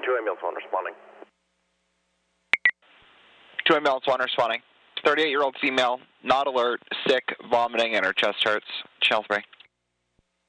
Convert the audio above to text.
2 ambulance 1 responding. 2 ambulance 1 responding. 38-year-old female, not alert, sick, vomiting, and her chest hurts. Channel 3.